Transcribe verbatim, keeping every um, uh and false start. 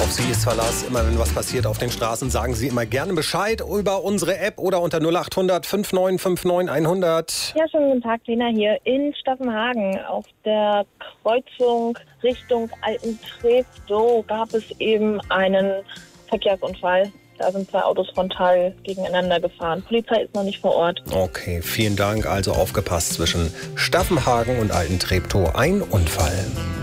Auf Sie ist Verlass. Immer wenn was passiert auf den Straßen, sagen Sie immer gerne Bescheid über unsere App oder unter null acht hundert fünf neun fünf neun hundert. Ja, schönen guten Tag, Lena hier in Staffenhagen. Auf der Kreuzung Richtung Altentreptow gab es eben einen Verkehrsunfall. Da sind zwei Autos frontal gegeneinander gefahren. Polizei ist noch nicht vor Ort. Okay, vielen Dank. Also aufgepasst, zwischen Staffenhagen und Altentreptow ein Unfall.